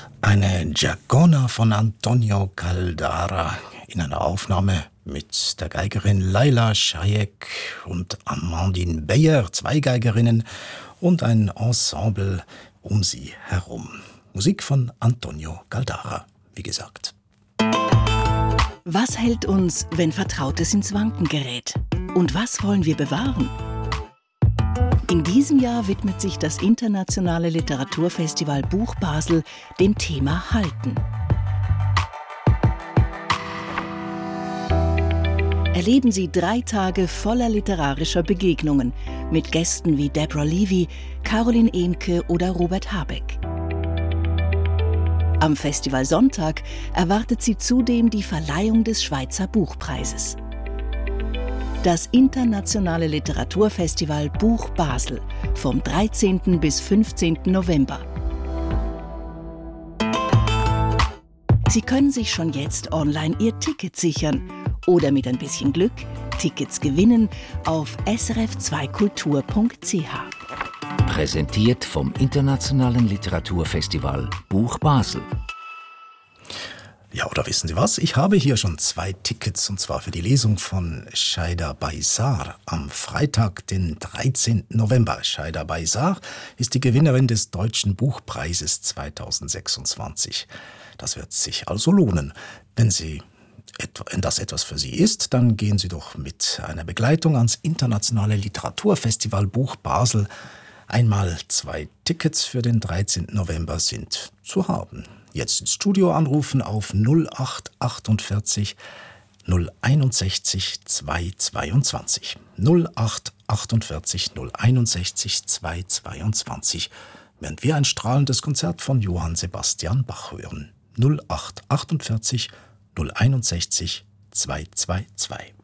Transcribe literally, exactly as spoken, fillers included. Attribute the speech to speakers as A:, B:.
A: Eine Giacona von Antonio Caldara in einer Aufnahme mit der Geigerin Laila Chayek und Amandine Beyer, zwei Geigerinnen und ein Ensemble um sie herum. Musik von Antonio Caldara, wie gesagt.
B: Was hält uns, wenn Vertrautes ins Wanken gerät? Und was wollen wir bewahren? In diesem Jahr widmet sich das Internationale Literaturfestival Buch Basel dem Thema Halten. Erleben Sie drei Tage voller literarischer Begegnungen mit Gästen wie Deborah Levy, Caroline Ehmke oder Robert Habeck. Am Festivalsonntag erwartet Sie zudem die Verleihung des Schweizer Buchpreises. Das Internationale Literaturfestival Buch Basel vom dreizehnten bis fünfzehnten November. Sie können sich schon jetzt online Ihr Ticket sichern oder mit ein bisschen Glück Tickets gewinnen auf s r f zwei kultur punkt c h.
C: Präsentiert vom Internationalen Literaturfestival Buch Basel.
A: Ja, oder wissen Sie was? Ich habe hier schon zwei Tickets, und zwar für die Lesung von Shaida Baysar am Freitag, den dreizehnten November. Shaida Baysar ist die Gewinnerin des Deutschen Buchpreises zweitausendsechsundzwanzig. Das wird sich also lohnen. Wenn Sie Wenn das etwas für Sie ist, dann gehen Sie doch mit einer Begleitung ans Internationale Literaturfestival Buch Basel. Einmal zwei Tickets für den dreizehnten November sind zu haben. Jetzt ins Studio anrufen auf null acht achtundvierzig null einundsechzig zweihundertzweiundzwanzig. null acht achtundvierzig null einundsechzig zweihundertzweiundzwanzig. Während wir ein strahlendes Konzert von Johann Sebastian Bach hören. null acht achtundvierzig null einundsechzig zweihundertzweiundzwanzig.